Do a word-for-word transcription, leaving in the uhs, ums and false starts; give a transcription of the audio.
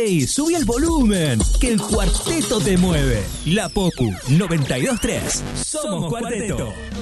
¡Ey! ¡Subí el volumen! Que el cuarteto te mueve. La Popu noventa y dos punto tres. Somos Cuarteto.